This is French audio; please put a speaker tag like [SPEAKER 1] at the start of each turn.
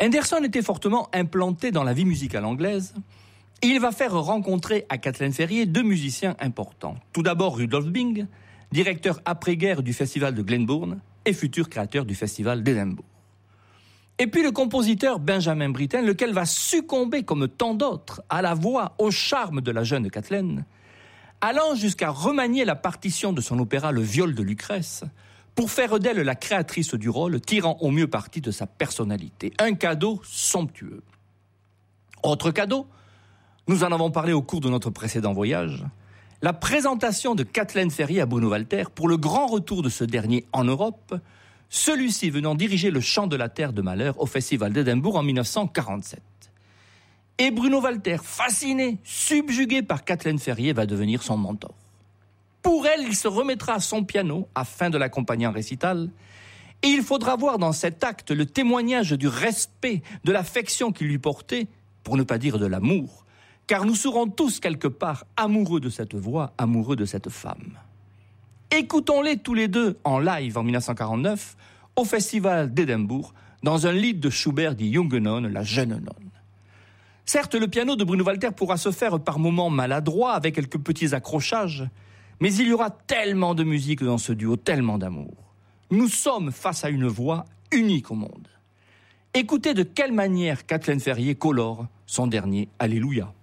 [SPEAKER 1] Henderson était fortement implanté dans la vie musicale anglaise. Et il va faire rencontrer à Kathleen Ferrier 2 musiciens importants. Tout d'abord Rudolf Bing, directeur après-guerre du festival de Glenbourne et futur créateur du festival d'Édimbourg. Et puis le compositeur Benjamin Britten, lequel va succomber comme tant d'autres à la voix, au charme de la jeune Kathleen, allant jusqu'à remanier la partition de son opéra Le Viol de Lucrèce pour faire d'elle la créatrice du rôle, tirant au mieux parti de sa personnalité. Un cadeau somptueux. Autre cadeau, nous en avons parlé au cours de notre précédent voyage, la présentation de Kathleen Ferrier à Bruno Walter pour le grand retour de ce dernier en Europe, celui-ci venant diriger le Chant de la Terre de Malheur au Festival d'Édimbourg en 1947. Et Bruno Walter, fasciné, subjugué par Kathleen Ferrier, va devenir son mentor. Pour elle, il se remettra à son piano afin de l'accompagner en récital. Et il faudra voir dans cet acte le témoignage du respect, de l'affection qu'il lui portait, pour ne pas dire de l'amour, car nous serons tous quelque part amoureux de cette voix, amoureux de cette femme. Écoutons-les tous les deux en live en 1949 au Festival d'Édimbourg dans un lied de Schubert dit Junge Nonne, la jeune nonne. Certes, le piano de Bruno Walter pourra se faire par moments maladroit avec quelques petits accrochages, mais il y aura tellement de musique dans ce duo, tellement d'amour. Nous sommes face à une voix unique au monde. Écoutez de quelle manière Kathleen Ferrier colore son dernier Alléluia.